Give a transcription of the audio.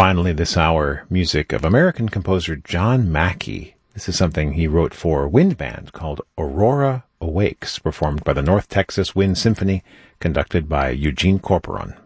finally, this hour, music of American composer John Mackey. This is something he wrote for wind band called Aurora Awakes, performed by the North Texas Wind Symphony, conducted by Eugene Corporon.